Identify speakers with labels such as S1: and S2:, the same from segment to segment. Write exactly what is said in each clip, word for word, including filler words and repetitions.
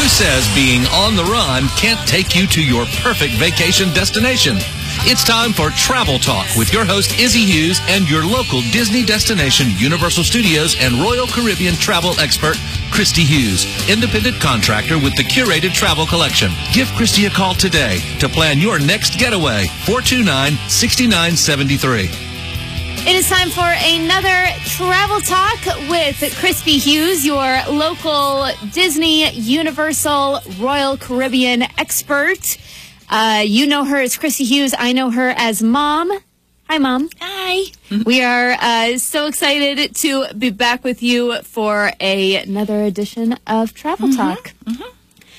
S1: Who says being on the run can't take you to your perfect vacation destination? It's time for Travel Talk with your host, Izzy Hughes, and your local Disney destination, Universal Studios, and Royal Caribbean travel expert, Christy Hughes, independent contractor with the Curated Travel Collection. Give Christy a call today to plan your next getaway, four two nine, six nine seven three.
S2: It is time for another Travel Talk with Christy Hughes, your local Disney, Universal, Royal Caribbean expert. Uh, you know her as Christy Hughes. I know her as Mom. Hi, Mom.
S3: Hi.
S2: We are uh, so excited to be back with you for a, another edition of Travel mm-hmm. Talk.
S3: Mm-hmm.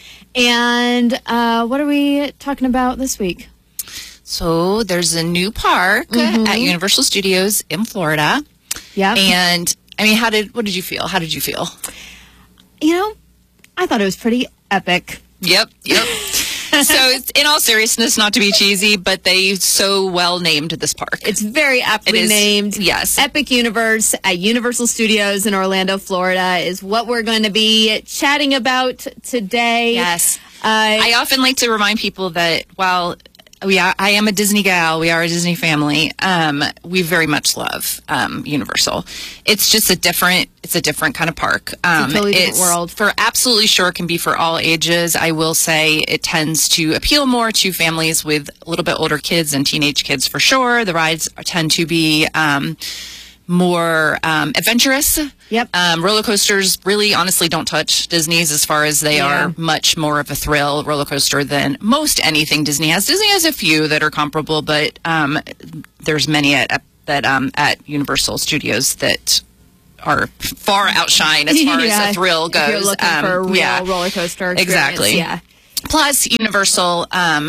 S2: And uh, what are we talking about this week?
S3: So there's a new park mm-hmm. at Universal Studios in Florida.
S2: Yeah.
S3: And I mean, how did what did you feel? How did you feel?
S2: You know, I thought it was pretty epic.
S3: Yep. Yep. So it's, in all seriousness, not to be cheesy, but they so well named this park.
S2: It's very aptly
S3: it is,
S2: named.
S3: Yes.
S2: Epic Universe at Universal Studios in Orlando, Florida is what we're going to be chatting about today.
S3: Yes.
S2: Uh,
S3: I often like to remind people that while we are, I am a Disney gal, we are a Disney family, um, we very much love um, Universal. It's just a different, it's a different kind of park. Um,
S2: it's a totally different
S3: it's
S2: world.
S3: For absolutely sure it can be for all ages. I will say it tends to appeal more to families with a little bit older kids and teenage kids for sure. The rides tend to be um, more um, adventurous.
S2: Yep.
S3: Um, roller coasters really honestly don't touch Disney's as far as they
S2: yeah.
S3: are much more of a thrill roller coaster than most anything Disney has. Disney has a few that are comparable, but um, there's many at that um, at Universal Studios that are far outshine as far
S2: yeah.
S3: as a thrill goes.
S2: If you're looking
S3: um,
S2: for a real
S3: yeah.
S2: roller coaster experience.
S3: Exactly.
S2: Yeah.
S3: Plus, Universal, um,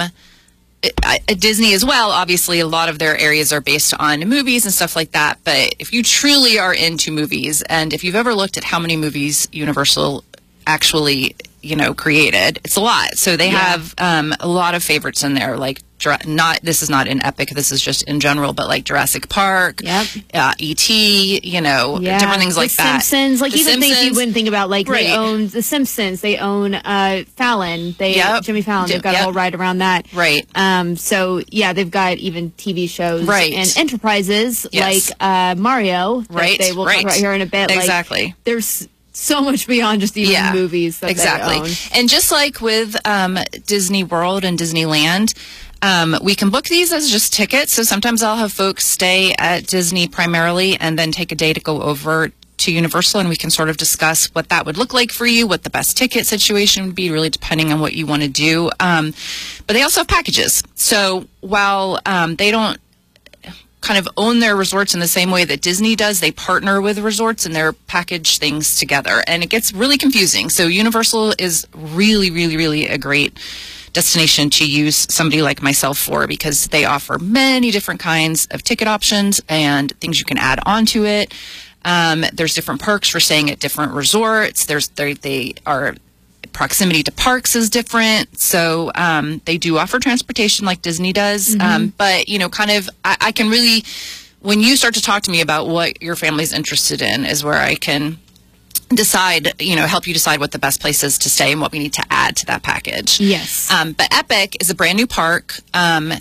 S3: at Disney as well, obviously a lot of their areas are based on movies and stuff like that. But if you truly are into movies, and if you've ever looked at how many movies Universal actually, you know, created, it's a lot. So they
S2: yeah.
S3: have um, a lot of favorites in there, like not this is not in Epic, this is just in general, but like Jurassic Park,
S2: yep.
S3: uh, E T, you know,
S2: yeah.
S3: different things
S2: the
S3: like that.
S2: Simpsons, like
S3: the
S2: even
S3: Simpsons.
S2: things you wouldn't think about, like
S3: right.
S2: they own The Simpsons, they own uh, Fallon, they
S3: yep.
S2: Jimmy Fallon, they've got
S3: yep.
S2: a whole ride around that.
S3: Right.
S2: Um. So yeah, they've got even T V shows
S3: right.
S2: and enterprises
S3: yes.
S2: like uh, Mario. That
S3: right.
S2: They will
S3: right.
S2: talk about here in a bit.
S3: Exactly.
S2: Like, there's so much beyond just even
S3: yeah,
S2: movies that
S3: exactly.
S2: they own.
S3: And just like with um, Disney World and Disneyland, um, we can book these as just tickets. So sometimes I'll have folks stay at Disney primarily and then take a day to go over to Universal, and we can sort of discuss what that would look like for you, what the best ticket situation would be, really depending on what you want to do. Um, but they also have packages. So while um, they don't kind of own their resorts in the same way that Disney does, they partner with resorts and they're package things together, and it gets really confusing. So Universal is really, really, really a great destination to use somebody like myself for, because they offer many different kinds of ticket options and things you can add onto it. Um, there's different perks for staying at different resorts. There's they, they are proximity to parks is different. So um, they do offer transportation like Disney does.
S2: Mm-hmm.
S3: Um, but, you know, kind of, I, I can really, when you start to talk to me about what your family's interested in is where I can decide, you know, help you decide what the best place is to stay and what we need to add to that package.
S2: Yes.
S3: Um, but Epic is a brand new park. Um,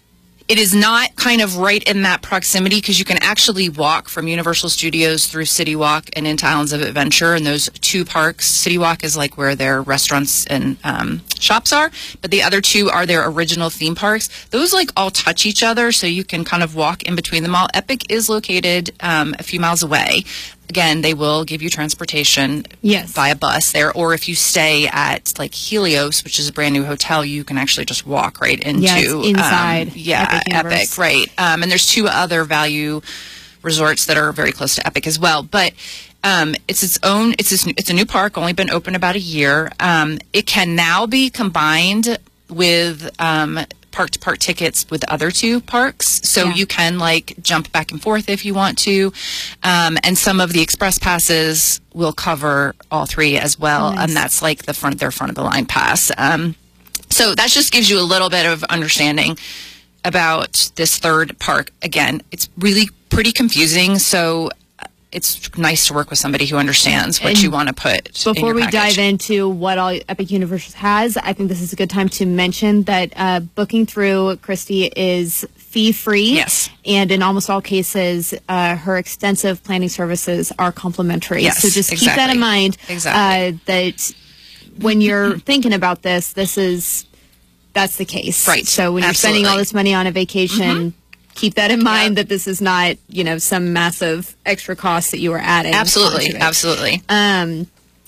S3: It is not kind of right in that proximity, because you can actually walk from Universal Studios through City Walk and into Islands of Adventure. And those two parks, City Walk is like where their restaurants and um, shops are, but the other two are their original theme parks. Those like all touch each other, so you can kind of walk in between them all. Epic is located um, a few miles away. Again, they will give you transportation
S2: yes.
S3: via bus there, or if you stay at like Helios, which is a brand new hotel, you can actually just walk right into
S2: yeah, it's inside.
S3: Um, yeah,
S2: Epic,
S3: Epic right? Um, and there's two other value resorts that are very close to Epic as well. But um, it's its own. It's this, it's a new park, only been open about a year. Um, it can now be combined with um, park-to-park tickets with the other two parks. So
S2: yeah.
S3: you can, like, jump back and forth if you want to. Um, and some of the express passes will cover all three as well.
S2: Nice.
S3: And that's, like, the front, their front-of-the-line pass. Um, so that just gives you a little bit of understanding about this third park. Again, it's really pretty confusing. So it's nice to work with somebody who understands what
S2: And
S3: you want to put in
S2: Before
S3: your
S2: we
S3: package.
S2: dive into what all Epic Universe has, I think this is a good time to mention that uh, booking through Christy is fee-free.
S3: Yes.
S2: And in almost all cases, uh, her extensive planning services are complimentary.
S3: Yes,
S2: so just keep that
S3: exactly.
S2: in mind.
S3: Exactly.
S2: Uh, that when you're thinking about this, this is, that's the case.
S3: Right.
S2: So when you're spending all
S3: Absolutely.
S2: this money on a vacation,
S3: Mm-hmm.
S2: keep that in mind
S3: Yep.
S2: that this is not, you know, some massive extra cost that you are adding.
S3: Absolutely.
S2: onto it.
S3: Absolutely.
S2: Um,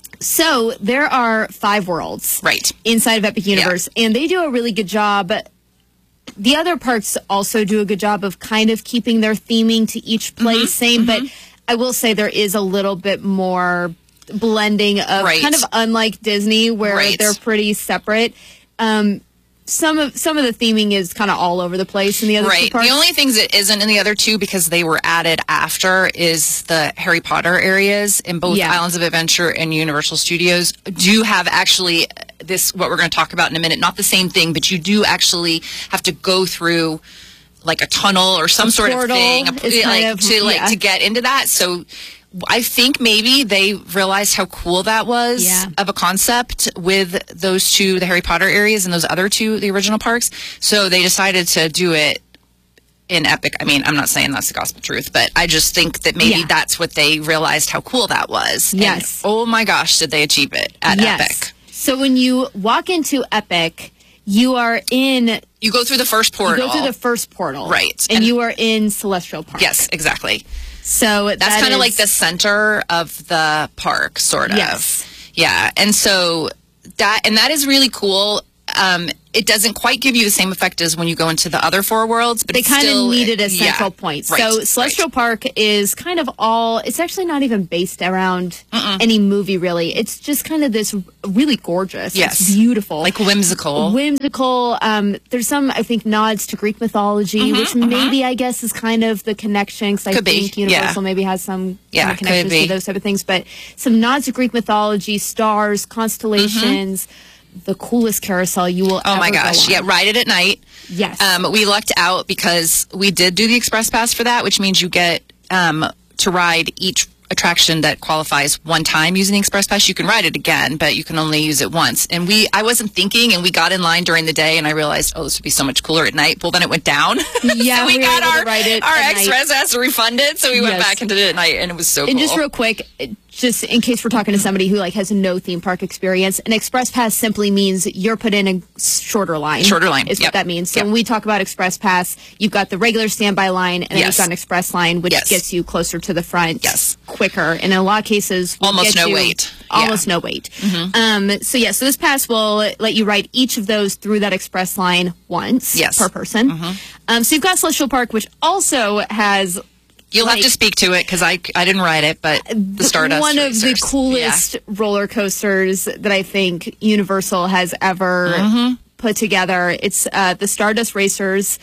S2: so there are five worlds
S3: Right.
S2: inside of Epic Universe, and they do a really good job. The other parks also do a good job of kind of keeping their theming to each place same, but I will say there is a little bit more blending of
S3: Right.
S2: kind of unlike Disney where
S3: Right.
S2: they're pretty separate. Um, some of some of the theming is kind of all over the place in the other two
S3: Right.
S2: parks.
S3: The only things that isn't in the other two because they were added after is the Harry Potter areas in both
S2: Yeah.
S3: Islands of Adventure and Universal Studios do have actually this, what we're going to talk about in a minute, not the same thing, but you do actually have to go through like a tunnel or some sort of
S2: portal
S3: thing
S2: is
S3: like,
S2: kind of-
S3: to like
S2: yeah.
S3: to get into that. So I think maybe they realized how cool that was
S2: Yeah.
S3: of a concept with those two, the Harry Potter areas and those other two, the original parks. So they decided to do it in Epic. I mean, I'm not saying that's the gospel truth, but I just think that maybe
S2: Yeah.
S3: that's what they realized how cool that was.
S2: Yes.
S3: And, oh my gosh, did they achieve it at
S2: yes.
S3: Epic.
S2: So when you walk into Epic, you are in
S3: You go through the first portal.
S2: You go through the first portal.
S3: Right.
S2: And,
S3: And-
S2: you are in Celestial Park.
S3: Yes, exactly.
S2: So
S3: That's
S2: that
S3: kind of
S2: is-
S3: like the center of the park, sort of.
S2: Yes.
S3: Yeah. And so that, and that is really cool. Um, it doesn't quite give you the same effect as when you go into the other four worlds, but
S2: they
S3: it's
S2: kind
S3: still,
S2: of needed a
S3: yeah,
S2: central point.
S3: right,
S2: So Celestial
S3: right.
S2: Park is kind of all, it's actually not even based around any movie really. It's just kind of this really gorgeous.
S3: Yes.
S2: It's beautiful.
S3: Like whimsical.
S2: Whimsical. Um, there's some, I think, nods to Greek mythology, which maybe, I guess, is kind of the connection. Because I
S3: Could be,
S2: think Universal
S3: yeah.
S2: maybe has some
S3: Yeah,
S2: kind of connections
S3: could be.
S2: to those type of things. But some nods to Greek mythology, stars, constellations, the coolest carousel you will
S3: Oh
S2: ever
S3: my
S2: go
S3: gosh.
S2: on.
S3: Yeah, ride it at night.
S2: Yes.
S3: Um, we lucked out because we did do the express pass for that, which means you get um, to ride each attraction that qualifies one time using the express pass. You can ride it again, but you can only use it once. And we, I wasn't thinking, and we got in line during the day, and I realized, oh, this would be so much cooler at night. Well, then it went down.
S2: Yeah,
S3: so we,
S2: we were
S3: got
S2: able to
S3: our
S2: ride it
S3: our
S2: at
S3: express pass refunded, so we went
S2: Yes.
S3: back and did it at night, and it was so
S2: And
S3: cool.
S2: just real quick, just in case we're talking to somebody who like has no theme park experience, an express pass simply means you're put in a shorter line.
S3: Shorter line,
S2: is
S3: yep.
S2: what that means. So
S3: Yep.
S2: when we talk about express pass, you've got the regular standby line, and then
S3: Yes.
S2: you've got an express line, which
S3: Yes.
S2: gets you closer to the front,
S3: Yes.
S2: quicker, and in a lot of cases, will
S3: Almost
S2: get
S3: no
S2: you
S3: wait.
S2: Almost
S3: Yeah.
S2: no wait. Um, so yeah, so this pass will let you ride each of those through that express line once
S3: Yes.
S2: per person. Um, so you've got Celestial Park, which also has
S3: You'll
S2: like-
S3: have to speak to it because I, I didn't ride it, but the Stardust
S2: one of the
S3: Racers.
S2: coolest roller coasters that I think Universal has ever
S3: Mm-hmm.
S2: put together. It's uh, the Stardust Racers,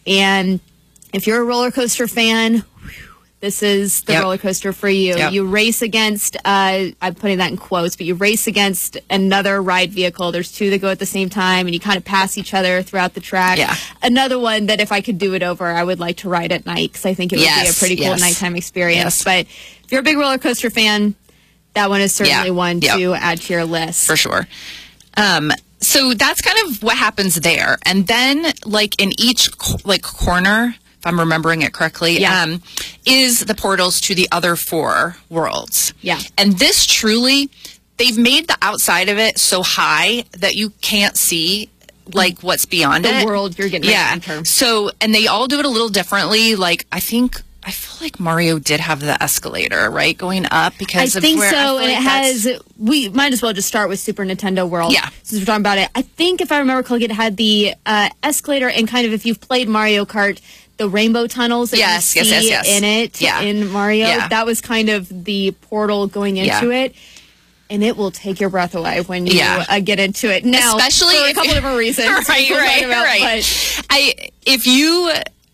S2: and if you're a roller coaster fan, whew, this is the
S3: Yep.
S2: roller coaster for you.
S3: Yep.
S2: You race against, uh, I'm putting that in quotes, but you race against another ride vehicle. There's two that go at the same time, and you kind of pass each other throughout the track.
S3: Yeah.
S2: Another one that if I could do it over, I would like to ride at night because I think it would be a
S3: Yes,
S2: pretty cool
S3: yes.
S2: nighttime experience.
S3: Yes.
S2: But if you're a big roller coaster fan, that one is certainly
S3: Yeah.
S2: one
S3: Yep.
S2: to add to your list.
S3: For sure. Um, so that's kind of what happens there. And then, like, in each, co- like, corner, if I'm remembering it correctly,
S2: Yeah.
S3: um, is the portals to the other four worlds.
S2: Yeah.
S3: And this truly, they've made the outside of it so high that you can't see, like, what's beyond
S2: The
S3: it.
S2: world you're getting
S3: Yeah.
S2: ready to enter.
S3: So, and they all do it a little differently. Like, I think... I feel like Mario did have the escalator, right, going up
S2: I
S3: because of
S2: think
S3: where I
S2: so,
S3: feel
S2: and
S3: like
S2: it
S3: that's-
S2: has. We might as well just start with Super Nintendo World.
S3: Yeah.
S2: since we're talking about it. I think if I remember correctly, it had the uh, escalator, and kind of if you've played Mario Kart, the rainbow tunnels that
S3: Yes,
S2: you
S3: yes,
S2: see
S3: yes, yes.
S2: in it
S3: Yeah.
S2: in Mario.
S3: Yeah.
S2: That was kind of the portal going into
S3: Yeah.
S2: it. And it will take your breath away when you
S3: Yeah.
S2: uh, get into it. Now,
S3: Especially
S2: for a
S3: if-
S2: couple different reasons.
S3: right,
S2: we'll talk
S3: right,
S2: about,
S3: right.
S2: but-
S3: I if you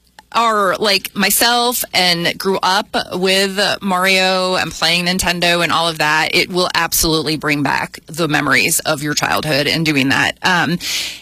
S3: are like myself and grew up with Mario and playing Nintendo and all of that, it will absolutely bring back the memories of your childhood and doing that. Um,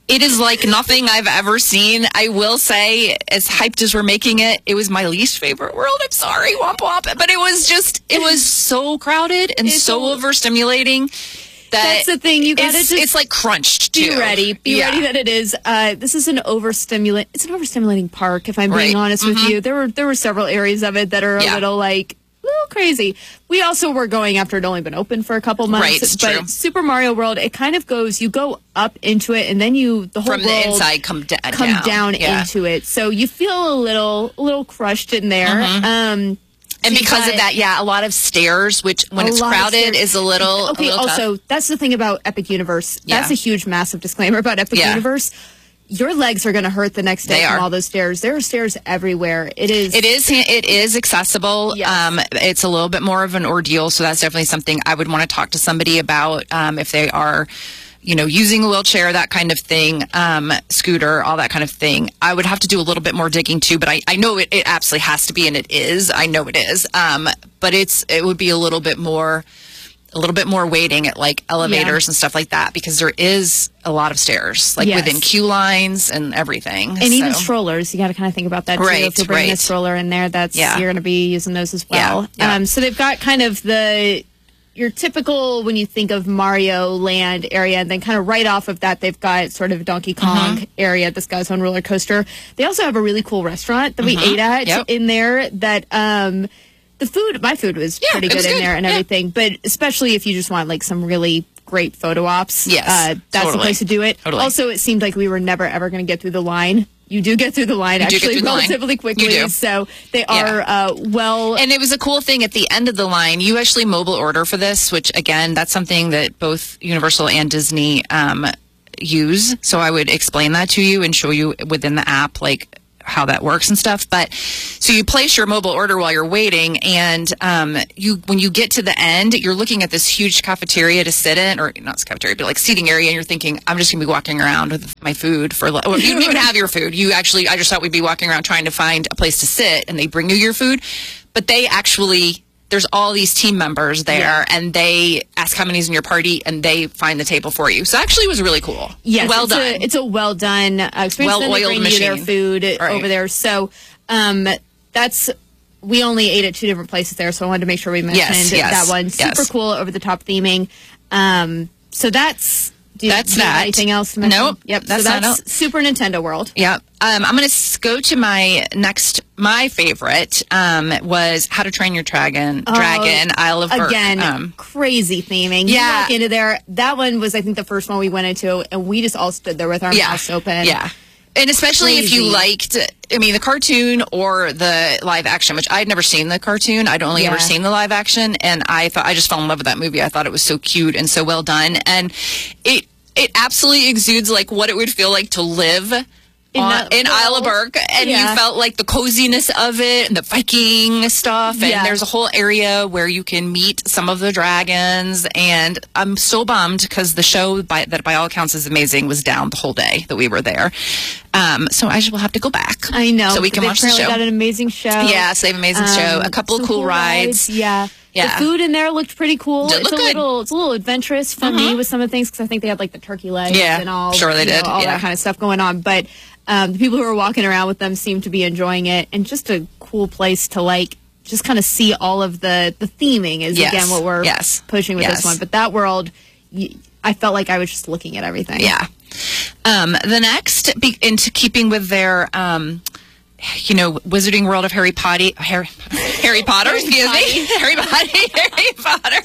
S3: It is like nothing I've ever seen. I will say, as hyped as we're making it, it was my least favorite world. I'm sorry, womp womp. But it was just, it was so crowded and
S2: It's
S3: so
S2: a-
S3: overstimulating. That
S2: That's the thing. You gotta
S3: it's,
S2: just
S3: it's like crunched too.
S2: be ready. Be
S3: Yeah.
S2: ready that it is. Uh, this is an overstimulate. It's an overstimulating park. If I'm being
S3: Right.
S2: honest with you, there were there were several areas of it that are a
S3: Yeah.
S2: little like a little crazy. We also were going after it only been open for a couple months.
S3: Right, it's
S2: but
S3: true.
S2: Super Mario World, it kind of goes. You go up into it, and then you the whole
S3: From the
S2: world
S3: inside come da-
S2: come
S3: down.
S2: down,
S3: Yeah.
S2: into it. So you feel a little a little crushed in there.
S3: Mm-hmm.
S2: Um,
S3: And
S2: so
S3: because
S2: you
S3: of
S2: got-
S3: that, yeah, a lot of stairs, which when
S2: A
S3: it's
S2: lot of
S3: crowded
S2: stairs.
S3: is a little.
S2: Okay,
S3: a little
S2: also,
S3: tough.
S2: that's the thing about Epic Universe. That's
S3: Yeah.
S2: a huge, massive disclaimer about Epic
S3: Yeah.
S2: Universe. Your legs are going to hurt the next day
S3: They
S2: from
S3: are.
S2: all those stairs. There are stairs everywhere. It is.
S3: It is. It is accessible.
S2: Yes.
S3: Um, it's a little bit more of an ordeal, so that's definitely something I would want to talk to somebody about um, if they are, you know, using a wheelchair, that kind of thing, um, scooter, all that kind of thing. I would have to do a little bit more digging too, but I, I know it, it absolutely has to be, and it is. I know it is. Um, but it's it would be a little bit more. A little bit more waiting at like elevators
S2: Yeah.
S3: and stuff like that because there is a lot of stairs, like
S2: Yes.
S3: within queue lines and everything.
S2: and even
S3: So-
S2: strollers, you got to kind of think about that too.
S3: Right,
S2: If you're bringing a
S3: right.
S2: stroller in there, that's
S3: Yeah.
S2: you're going to be using those as well.
S3: Yeah, yeah.
S2: Um, so they've got kind of the your typical when you think of Mario Land area, and then kind of right off of that, they've got sort of Donkey Kong
S3: Mm-hmm.
S2: area, the Sky's Own roller coaster. They also have a really cool restaurant that we ate at
S3: Mm-hmm. Yep.
S2: in there. That um, the food, my food was
S3: Yeah,
S2: pretty
S3: it
S2: good
S3: was
S2: in
S3: good.
S2: there and
S3: Yeah.
S2: everything. But especially if you just want like some really great photo ops,
S3: Yes,
S2: uh, that's the
S3: totally.
S2: place to do it.
S3: Totally.
S2: Also, it seemed like we were never ever going to get through the line. You do get through the line
S3: do get
S2: actually
S3: through the line.
S2: relatively quickly.
S3: You do.
S2: So they are uh, well.
S3: And it was a cool thing at the end of the line. You actually mobile order for this, which again, that's something that both Universal and Disney um, use. So I would explain that to you and show you within the app, like how that works and stuff. But so you place your mobile order while you're waiting, and um, you when you get to the end, you're looking at this huge cafeteria to sit in, or not cafeteria, but like seating area, and you're thinking, I'm just gonna be walking around with my food for. Or you didn't even have your food. You actually, I just thought we'd be walking around trying to find a place to sit, and they bring you your food, but they actually. There's all these team members there,
S2: Yeah.
S3: and they ask how many's in your party, and they find the table for you. So actually, it was really cool.
S2: Yes,
S3: well
S2: it's
S3: done.
S2: A, it's a well done uh, experience. Then they
S3: Well-oiled
S2: bring you their
S3: machine.
S2: food
S3: Right.
S2: over there. So um, that's we only ate at two different places there, so I wanted to make sure we mentioned
S3: Yes, yes,
S2: that one. Super
S3: yes.
S2: cool, over the top theming. Um, so that's. Do you,
S3: That's
S2: do you have
S3: that.
S2: anything else to mention?
S3: Nope,
S2: Yep.
S3: that's
S2: so
S3: not
S2: that's
S3: out.
S2: Super Nintendo World.
S3: Yeah. Um, I'm going to go to my next, my favorite um, was How to Train Your Dragon, Dragon, Isle of Berk.
S2: Oh, Again,
S3: Um,
S2: crazy theming. You
S3: Yeah.
S2: walk into there. That one was, I think, the first one we went into, and we just all stood there with our
S3: yeah.
S2: mouths open.
S3: Yeah. And especially if you
S2: Crazy.
S3: liked, I mean, the cartoon or the live action, which I'd never seen the cartoon. I'd only
S2: Yeah.
S3: ever seen the live action. And I thought, I just fell in love with that movie. I thought it was so cute and so well done. And it, it absolutely exudes like what it would feel like to live
S2: In
S3: on-
S2: that
S3: in Isle of
S2: little-
S3: Berk, and
S2: yeah.
S3: you felt like the coziness of it and the Viking stuff. And
S2: Yeah.
S3: there's a whole area where you can meet some of the dragons. And I'm so bummed because the show by, that by all accounts is amazing was down the whole day that we were there. Um, so I just will have to go back.
S2: I know.
S3: So we can
S2: They've
S3: watch the
S2: apparently
S3: show.
S2: got an amazing show.
S3: Yes, they have an amazing show. A couple of
S2: some
S3: cool rides.
S2: Yeah.
S3: Yeah.
S2: The food in there looked pretty cool.
S3: Did
S2: it's
S3: look
S2: a
S3: good.
S2: little, it's a little adventurous for me with some of the things because I think they had like the turkey legs
S3: Yeah,
S2: and all.
S3: sure they
S2: you know,
S3: did,
S2: all
S3: yeah.
S2: that kind of stuff going on. But um, the people who were walking around with them seemed to be enjoying it, and just a cool place to like just kind of see all of the the theming is
S3: Yes,
S2: again what we're
S3: yes,
S2: pushing with
S3: yes.
S2: this one. But that world, y- I felt like I was just looking at everything.
S3: Yeah. Um, the next, be, into keeping with their, um, you know, Wizarding World of Harry Potter, Harry, Harry Potter, excuse me, Harry Potter, Harry Potter.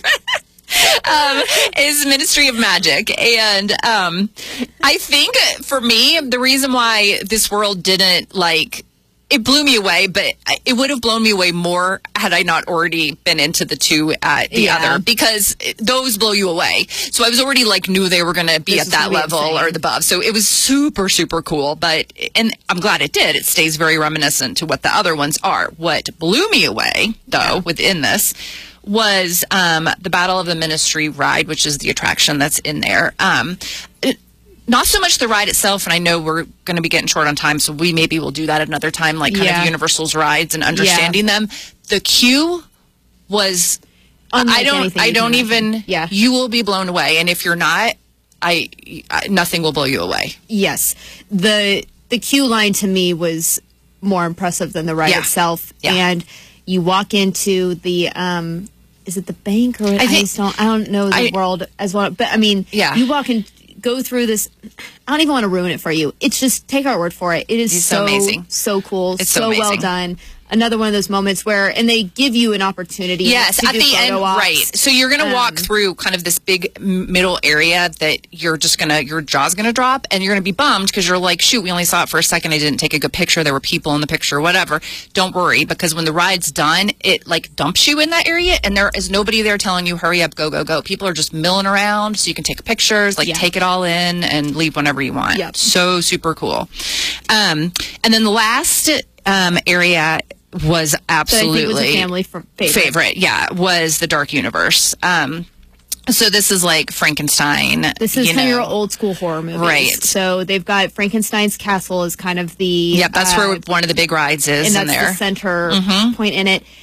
S3: Um, is Ministry of Magic. And um, I think for me, the reason why this world didn't like, it blew me away, but it would have blown me away more had I not already been into the two at the
S2: Yeah.
S3: other, because those blow you away. So I was already like, knew they were going to be
S2: This
S3: at
S2: is
S3: that
S2: gonna be
S3: level
S2: insane.
S3: or the above. So it was super, super cool. But, and I'm glad it did. It stays very reminiscent to what the other ones are. What blew me away, though, within this was um, the Battle of the Ministry ride, which is the attraction that's in there. Um, it, not so much the ride itself, and I know we're going to be getting short on time, so we maybe will do that another time, like kind
S2: Yeah.
S3: of Universal's rides and understanding them. The queue was,
S2: Unlike
S3: I don't,
S2: anything
S3: I
S2: you
S3: don't
S2: can
S3: even,
S2: imagine. Yeah.
S3: you will be blown away. And if you're not, I, I nothing will blow you away.
S2: Yes. The the queue line to me was more impressive than the ride
S3: Yeah.
S2: itself.
S3: Yeah.
S2: And you walk into the um is it the bank or I,
S3: think-
S2: just don't I don't know the
S3: I-
S2: world as well. But I mean,
S3: Yeah.
S2: you walk in, go through this. I don't even want to ruin it for you. It's just take our word for it. It is
S3: It's
S2: so
S3: so amazing.
S2: so cool,
S3: It's so
S2: so well
S3: amazing.
S2: done. Another one of those moments where, and they give you an opportunity.
S3: Yes,
S2: to
S3: at
S2: do
S3: the end,
S2: photo ops.
S3: right. So you're going to walk
S2: Um,
S3: through kind of this big m- middle area that you're just going to, your jaw's going to drop, and you're going to be bummed because you're like, shoot, we only saw it for a second. I didn't take a good picture. There were people in the picture, whatever. Don't worry, because when the ride's done, it like dumps you in that area, and there is nobody there telling you, hurry up, go, go, go. People are just milling around, so you can take pictures, like
S2: Yeah.
S3: take it all in and leave whenever you want.
S2: Yep.
S3: So super cool. Um, and then the last um, area was
S2: But I
S3: absolutely
S2: think it was a family f- favorite.
S3: favorite, yeah, was the Dark Universe. Um, so this is like Frankenstein.
S2: This is
S3: you
S2: kind of
S3: know.
S2: your old school horror movies.
S3: Right.
S2: So they've got Frankenstein's Castle is kind of the
S3: Yep, that's
S2: uh,
S3: where one of the big rides is
S2: and
S3: in
S2: that's
S3: there.
S2: the center
S3: Mhm.
S2: point in it.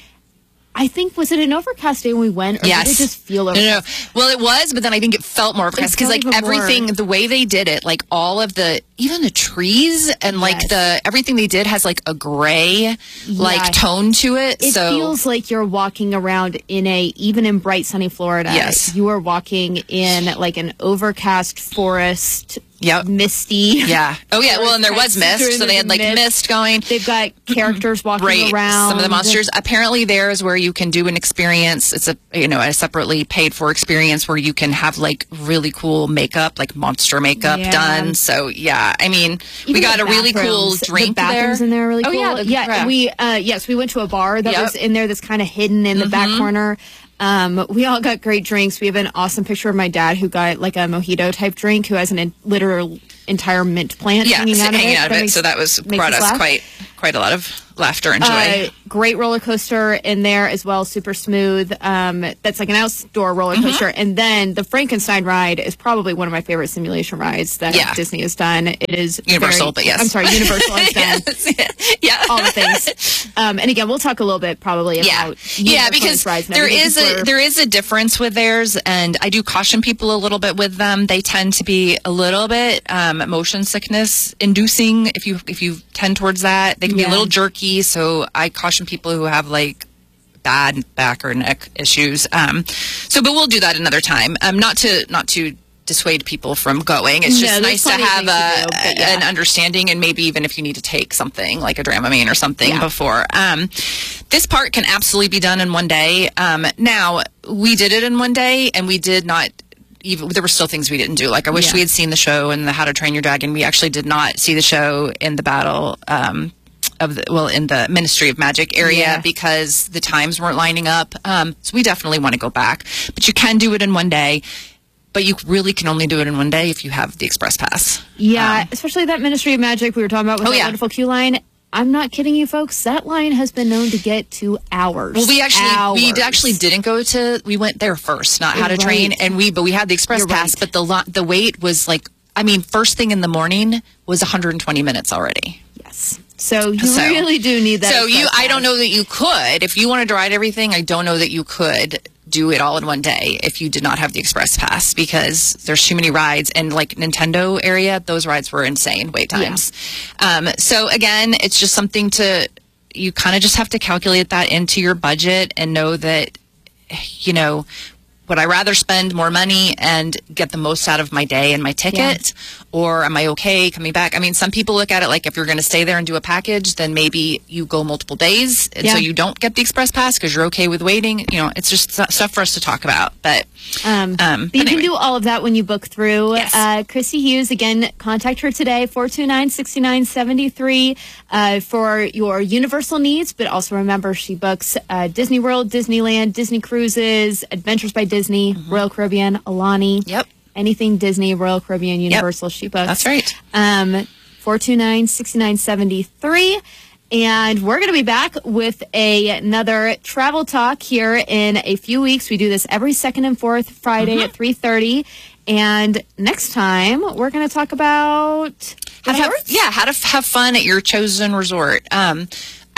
S2: I think, was it an overcast day when we went, or
S3: Yes.
S2: did it just feel
S3: No,
S2: overcast?
S3: no, no. Well, it was, but then I think it felt more because
S2: felt
S3: like
S2: even
S3: everything,
S2: more.
S3: the way they did it, like all of the, even the trees and like
S2: Yes.
S3: the everything they did has like a gray like
S2: Yeah.
S3: tone to it.
S2: It
S3: so
S2: feels like you're walking around in a, even in bright sunny Florida,
S3: Yes.
S2: you are walking in like an overcast forest,
S3: Yep.
S2: misty.
S3: yeah. Oh yeah. Well, and there was
S2: During
S3: mist, so
S2: the
S3: they had like
S2: mist.
S3: mist going.
S2: They've got characters walking
S3: Right.
S2: around.
S3: Some of the monsters. Apparently, there's where you can do an experience. It's a you know a separately paid for experience where you can have like really cool makeup, like monster makeup
S2: Yeah.
S3: done. So yeah, I mean, we
S2: Even
S3: got
S2: the
S3: a really cool
S2: bathrooms.
S3: drink
S2: The bathrooms
S3: there.
S2: in there are really
S3: Oh,
S2: cool.
S3: yeah, the-
S2: yeah.
S3: yeah.
S2: We uh, yes, we went to a bar that
S3: Yep.
S2: was in there that's kind of hidden in the back corner. Um, we all got great drinks. We have an awesome picture of my dad who got like a mojito type drink, who has an in, literal entire mint plant
S3: Yeah,
S2: hanging
S3: so-
S2: out of
S3: hanging
S2: it.
S3: out of
S2: That
S3: it.
S2: makes-
S3: So that was
S2: makes
S3: brought
S2: us
S3: us
S2: laugh.
S3: quite quite a lot of laughter and joy.
S2: Uh, great roller coaster in there as well, super smooth. Um, that's like an outdoor roller coaster.
S3: Mm-hmm.
S2: And then the Frankenstein ride is probably one of my favorite simulation rides that
S3: Yeah.
S2: Disney has done. It is
S3: Universal,
S2: very-
S3: but yes.
S2: I'm sorry, Universal has done
S3: Yes. yeah.
S2: all the things. Um, and again, we'll talk a little bit probably
S3: Yeah,
S2: about
S3: yeah,
S2: Unicorn's
S3: because
S2: rides and
S3: there
S2: everything,
S3: is
S2: 'cause
S3: a
S2: we're-
S3: there is a difference with theirs, and I do caution people a little bit with them. They tend to be a little bit um, motion sickness inducing. If you if you tend towards that, they can be
S2: Yeah.
S3: a little jerky. So I caution people who have like bad back or neck issues. Um, so, but we'll do that another time. Um, not to not to. dissuade people from going. It's
S2: No,
S3: just
S2: there's
S3: nice to
S2: plenty of
S3: have
S2: things to
S3: a,
S2: do, but yeah.
S3: an understanding, and maybe even if you need to take something like a Dramamine or something
S2: Yeah.
S3: before. Um, this part can absolutely be done in one day. Um, now, we did it in one day, and we did not even, there were still things we didn't do. Like, I wish
S2: Yeah.
S3: we had seen the show and the How to Train Your Dragon. We actually did not see the show in the battle, um, of the, well, in the Ministry of Magic area
S2: Yeah.
S3: because the times weren't lining up. Um, so we definitely want to go back. But you can do it in one day. But you really can only do it in one day if you have the Express Pass.
S2: Yeah,
S3: Um,
S2: especially that Ministry of Magic we were talking about with
S3: Oh,
S2: that
S3: yeah.
S2: wonderful queue line. I'm not kidding you, folks. That line has been known to get to hours.
S3: Well, we actually
S2: hours.
S3: we actually didn't go to. We went there first, not How to
S2: Right.
S3: Train, and we but we had the Express
S2: You're
S3: Pass.
S2: right.
S3: But the lo- the wait was like, I mean, first thing in the morning was one hundred twenty minutes already.
S2: Yes. So you
S3: So-
S2: really do need that.
S3: So you,
S2: Express
S3: I don't
S2: Pass.
S3: know that you could if you wanted to ride everything. I don't know that you could do it all in one day if you did not have the Express Pass because there's too many rides, and like Nintendo area, those rides were insane wait times. Um, so again, it's just something to, you kind of just have to calculate that into your budget and know that, you know, would I rather spend more money and get the most out of my day and my ticket? Or am I okay coming back? I mean, some people look at it like if you're going to stay there and do a package, then maybe you go multiple days. And
S2: Yeah.
S3: so you don't get the Express Pass because you're okay with waiting. You know, it's just stu- stuff for us to talk about. But,
S2: Um,
S3: um,
S2: but you
S3: but
S2: can
S3: anyway.
S2: do all of that when you book through.
S3: Yes.
S2: Uh, Christy Hughes, again, contact her today, four two nine, six nine seven three, uh, for your Universal needs. But also remember, she books uh, Disney World, Disneyland, Disney Cruises, Adventures by Disney, Royal Caribbean, Alani.
S3: Yep.
S2: Anything Disney, Royal Caribbean, Universal, she books.
S3: That's right.
S2: Um, four two nine, six nine seven three. And we're going to be back with a, another travel talk here in a few weeks. We do this every second and fourth Friday
S3: Mm-hmm.
S2: at three thirty. And next time, we're going to talk about
S3: How to have,
S2: resorts?
S3: yeah, how to f- have fun at your chosen resort. Um,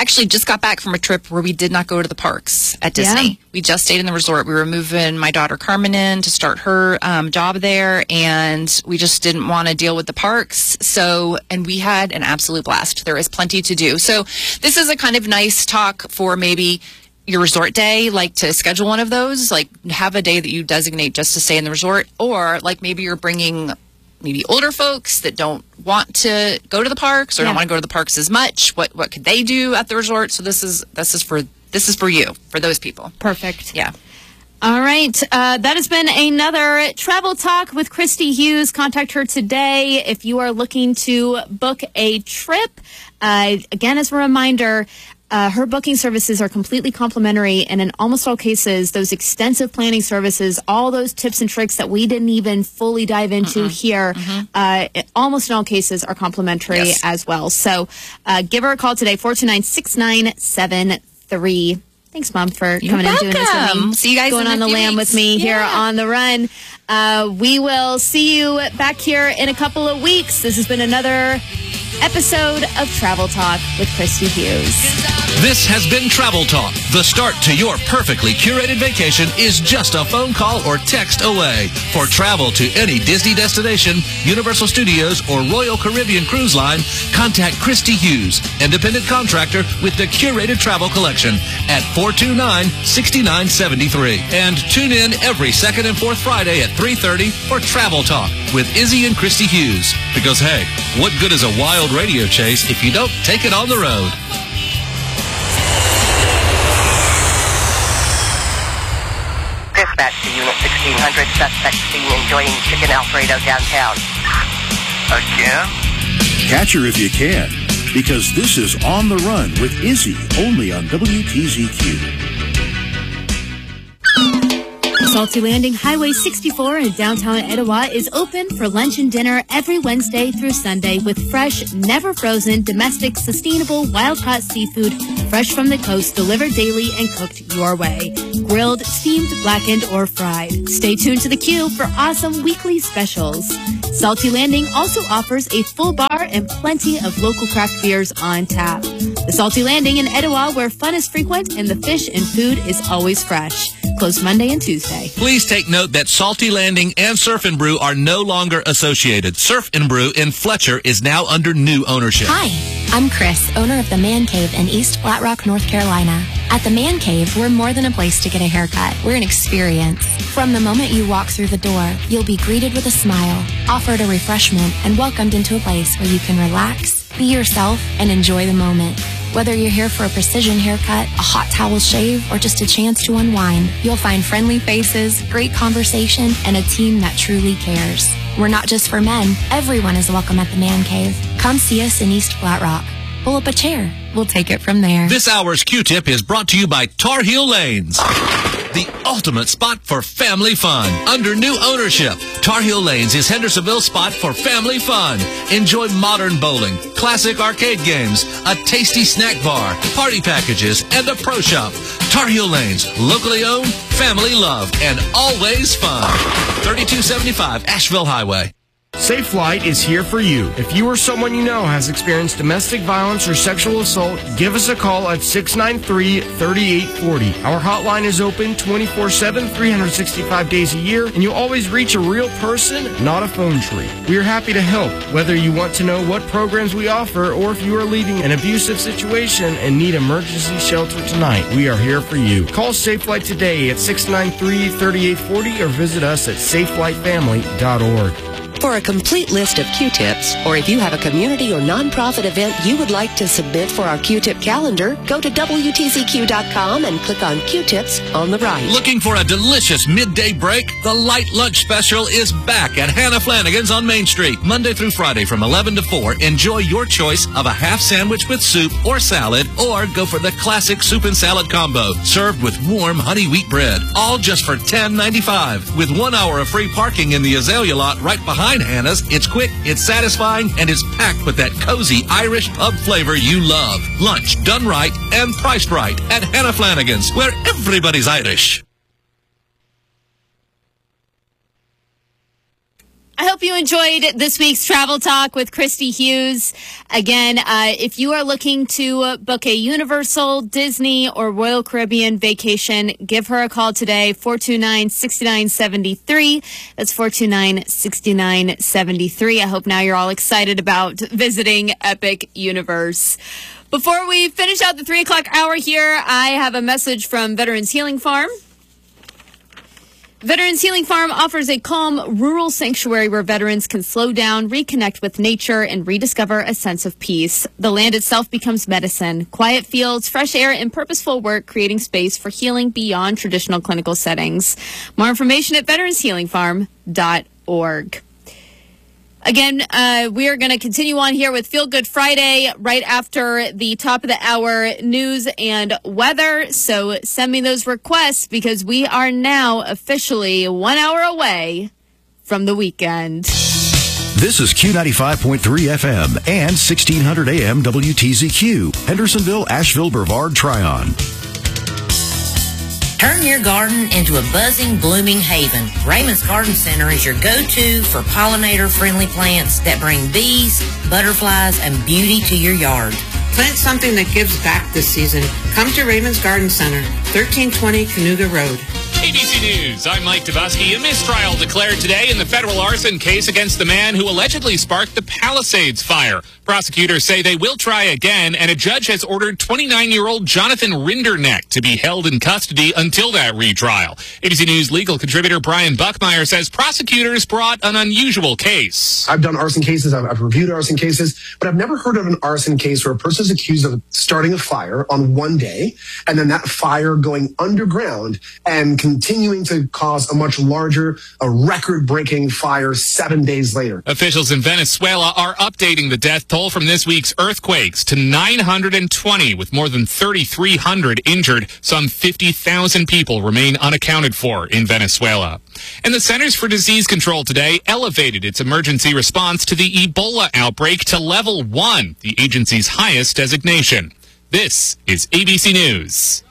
S3: actually just got back from a trip where we did not go to the parks at Disney.
S2: Yeah.
S3: We just stayed in the resort. We were moving my daughter Carmen in to start her um, job there, and we just didn't want to deal with the parks. So, and we had an absolute blast. There is plenty to do. So this is a kind of nice talk for maybe your resort day, like to schedule one of those, like have a day that you designate just to stay in the resort, or like maybe you're bringing maybe older folks that don't want to go to the parks or
S2: Yeah.
S3: don't want to go to the parks as much. What what could they do at the resort? So this is this is for this is for you, for those people.
S2: Perfect.
S3: Yeah.
S2: All right. Uh, that has been another Travel Talk with Christy Hughes. Contact her today if you are looking to book a trip. Uh, again, as a reminder, Uh, her booking services are completely complimentary, and in almost all cases, those extensive planning services, all those tips and tricks that we didn't even fully dive into mm-hmm. here, mm-hmm. Uh, it, almost in all cases are complimentary yes. as well. So uh, give her a call today, four two nine, six nine seven three. Thanks, Mom, for
S3: You're
S2: coming
S3: welcome.
S2: and doing this with me.
S3: See you guys
S2: Going
S3: in
S2: on
S3: a
S2: the
S3: few
S2: lam
S3: weeks.
S2: with me
S3: Yeah.
S2: here on The Run. Uh, we will see you back here in a couple of weeks. This has been another episode of Travel Talk with Christy Hughes.
S1: This has been Travel Talk. The start to your perfectly curated vacation is just a phone call or text away. For travel to any Disney destination, Universal Studios, or Royal Caribbean Cruise Line, contact Christy Hughes, independent contractor with the Curated Travel Collection at four two nine, six nine seven three. And tune in every second and fourth Friday at three thirty for Travel Talk with Izzy and Christy Hughes. Because, hey, what good is a wild radio chase if you don't take it on the road?
S4: Dispatch to Unit sixteen hundred, suspect seen enjoying chicken Alfredo downtown.
S5: Again?
S6: Catch her if you can, because this is On the Run with Izzy, only on W T Z Q.
S2: Salty Landing Highway sixty-four in downtown Etowah is open for lunch and dinner every Wednesday through Sunday with fresh, never frozen, domestic, sustainable, wild-caught seafood fresh from the coast, delivered daily and cooked your way. Grilled, steamed, blackened, or fried. Stay tuned to the queue for awesome weekly specials. Salty Landing also offers a full bar and plenty of local craft beers on tap. The Salty Landing in Etowah, where fun is frequent and the fish and food is always fresh. Closed Monday and Tuesday.
S1: Please take note that Salty Landing and Surf and Brew are no longer associated. Surf and Brew in Fletcher is now under new ownership.
S7: Hi, I'm Chris, owner of the Man Cave in East Flat Rock, North Carolina. At the Man Cave, we're more than a place to get a haircut. We're an experience. From the moment you walk through the door, you'll be greeted with a smile, offered a refreshment, and welcomed into a place where you can relax, be yourself, and enjoy the moment. Whether you're here for a precision haircut, a hot towel shave, or just a chance to unwind, you'll find friendly faces, great conversation, and a team that truly cares. We're not just for men. Everyone is welcome at the Man Cave. Come see us in East Flat Rock. Pull up a chair. We'll take it from there.
S1: This hour's Q-Tip is brought to you by Tar Heel Lanes, the ultimate spot for family fun. Under new ownership, Tar Heel Lanes is Hendersonville's spot for family fun. Enjoy modern bowling, classic arcade games, a tasty snack bar, party packages, and a pro shop. Tar Heel Lanes, locally owned, family loved, and always fun. thirty-two seventy-five Asheville Highway.
S8: Safe Flight is here for you. If you or someone you know has experienced domestic violence or sexual assault, give us a call at six nine three, three eight four zero. Our hotline is open twenty-four seven, three hundred sixty-five days a year, and you'll always reach a real person, not a phone tree. We are happy to help, whether you want to know what programs we offer or if you are leaving an abusive situation and need emergency shelter tonight. We are here for you. Call Safe Flight today at six nine three, three eight four zero or visit us at safe flight family dot org.
S9: For a complete list of Q-Tips, or if you have a community or nonprofit event you would like to submit for our Q-Tip calendar, go to W T Z Q dot com and click on Q-Tips on the right.
S1: Looking for a delicious midday break? The Light Lunch Special is back at Hannah Flanagan's on Main Street. Monday through Friday from eleven to four. Enjoy your choice of a half sandwich with soup or salad, or go for the classic soup and salad combo, served with warm honey wheat bread. All just for ten ninety-five. With one hour of free parking in the Azalea lot right behind Hannah's, it's quick, it's satisfying, and it's packed with that cozy Irish pub flavor you love. Lunch done right and priced right at Hannah Flanagan's, where everybody's Irish.
S2: I hope hope you enjoyed this week's Travel Talk with Christy Hughes. Again, uh, if you are looking to book a Universal, Disney, or Royal Caribbean vacation, give her a call today, four two nine, six nine seven three. That's four two nine, six nine seven three. I hope now you're all excited about visiting Epic Universe. Before we finish out the three o'clock hour here, I have a message from Veterans Healing Farm. Veterans Healing Farm offers a calm, rural sanctuary where veterans can slow down, reconnect with nature, and rediscover a sense of peace. The land itself becomes medicine. Quiet fields, fresh air, and purposeful work creating space for healing beyond traditional clinical settings. More information at veterans healing farm dot org. Again, uh, we are going to continue on here with Feel Good Friday right after the top of the hour news and weather. So send me those requests because we are now officially one hour away from the weekend.
S6: This is Q ninety-five point three F M and sixteen hundred A M W T Z Q, Hendersonville, Asheville, Brevard, Tryon.
S10: Turn your garden into a buzzing, blooming haven. Raymond's Garden Center is your go-to for pollinator-friendly plants that bring bees, butterflies, and beauty to your yard.
S11: Plant something that gives back this season. Come to Raymond's Garden Center, thirteen twenty Cayuga Road.
S12: A B C News, I'm Mike Dubusky. A mistrial declared today in the federal arson case against the man who allegedly sparked the Palisades fire. Prosecutors say they will try again, and a judge has ordered twenty-nine-year-old Jonathan Rinderneck to be held in custody until that retrial. A B C News legal contributor Brian Buckmeyer says prosecutors brought an unusual case.
S13: I've done arson cases, I've, I've reviewed arson cases, but I've never heard of an arson case where a person is accused of starting a fire on one day, and then that fire going underground and continuing to cause a much larger, a record-breaking fire seven days later.
S12: Officials in Venezuela are updating the death toll from this week's earthquakes to nine hundred twenty, with more than thirty-three hundred injured. Some fifty thousand people remain unaccounted for in Venezuela. And the Centers for Disease Control today elevated its emergency response to the Ebola outbreak to level one, the agency's highest designation. This is A B C News.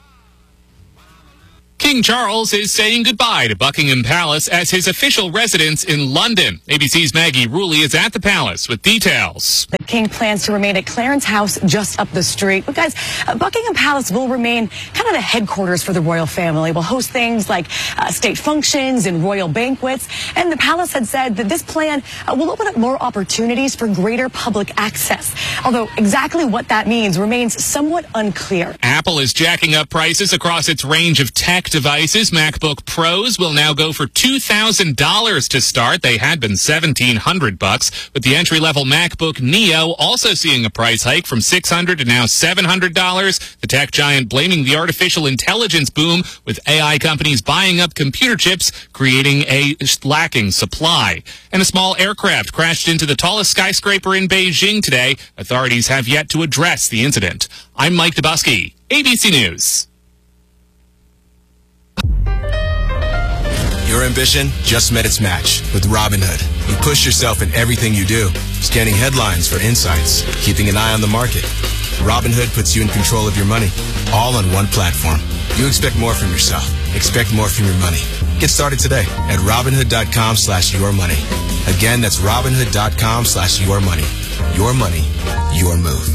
S12: King Charles is saying goodbye to Buckingham Palace as his official residence in London. A B C's Maggie Rulli is at the palace with details.
S14: The king plans to remain at Clarence House just up the street. But guys, uh, Buckingham Palace will remain kind of the headquarters for the royal family. We'll host things like uh, state functions and royal banquets. And the palace had said that this plan uh, will open up more opportunities for greater public access. Although exactly what that means remains somewhat unclear.
S12: Apple is jacking up prices across its range of tech devices. MacBook Pros will now go for two thousand dollars to start. They had been seventeen hundred bucks, with the entry-level MacBook Neo also seeing a price hike from six hundred dollars to now seven hundred dollars. The tech giant blaming the artificial intelligence boom, with A I companies buying up computer chips, creating a lacking supply. And a small aircraft crashed into the tallest skyscraper in Beijing today. Authorities have yet to address the incident. I'm Mike Dubusky, A B C News.
S15: Your ambition just met its match with Robinhood. You push yourself in everything you do, scanning headlines for insights, keeping an eye on the market. Robinhood puts you in control of your money, all on one platform. You expect more from yourself. Expect more from your money. Get started today at Robinhood.com slash your money. Again, that's Robinhood.com slash your money. Your money, your move.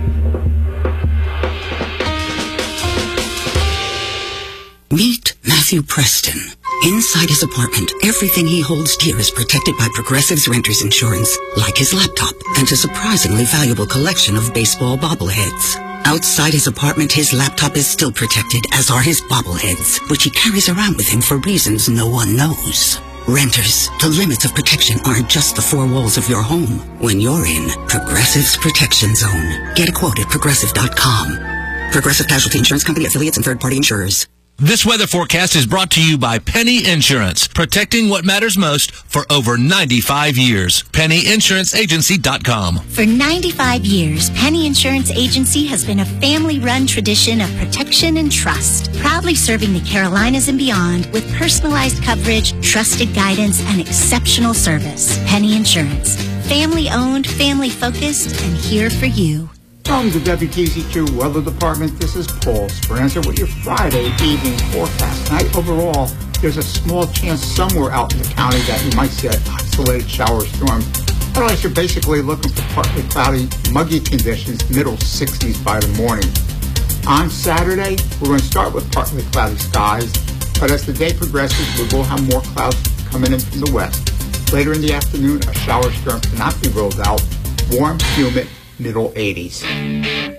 S16: Meet Matthew Preston. Inside his apartment, everything he holds dear is protected by Progressive's Renters Insurance, like his laptop and a surprisingly valuable collection of baseball bobbleheads. Outside his apartment, his laptop is still protected, as are his bobbleheads, which he carries around with him for reasons no one knows. Renters, the limits of protection aren't just the four walls of your home. When you're in Progressive's Protection Zone, get a quote at Progressive dot com. Progressive Casualty Insurance Company, affiliates, and third-party insurers.
S1: This weather forecast is brought to you by Penny Insurance, protecting what matters most for over ninety-five years. penny insurance agency dot com.
S17: For ninety-five years, Penny Insurance Agency has been a family-run tradition of protection and trust, proudly serving the Carolinas and beyond with personalized coverage, trusted guidance, and exceptional service. Penny Insurance, family-owned, family-focused, and here for you.
S18: From the W T Z Q Weather Department, this is Paul Speranza with your Friday evening forecast. Tonight, overall, there's a small chance somewhere out in the county that you might see an isolated shower storm. Otherwise, you're basically looking for partly cloudy, muggy conditions, middle sixties by the morning. On Saturday, we're going to start with partly cloudy skies, but as the day progresses, we will have more clouds coming in from the west. Later in the afternoon, a shower storm cannot be ruled out. Warm, humid, middle eighties.